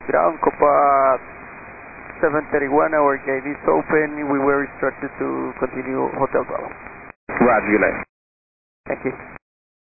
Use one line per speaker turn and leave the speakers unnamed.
ground, Copa 731, our gate is open. We were instructed to continue Hotel Bravo.
Roger, good night.
Thank you.